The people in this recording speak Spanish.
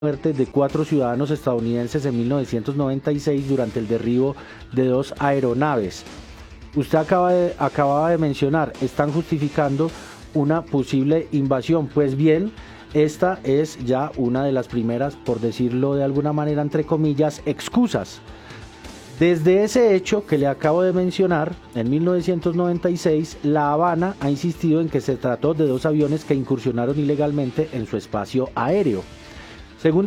muerte de 4 ciudadanos estadounidenses en 1996 durante el derribo de 2 aeronaves. Usted acababa de mencionar, están justificando una posible invasión. Pues bien, esta es ya una de las primeras, por decirlo de alguna manera, entre comillas, excusas. Desde ese hecho que le acabo de mencionar, en 1996, La Habana ha insistido en que se trató de 2 aviones que incursionaron ilegalmente en su espacio aéreo. Según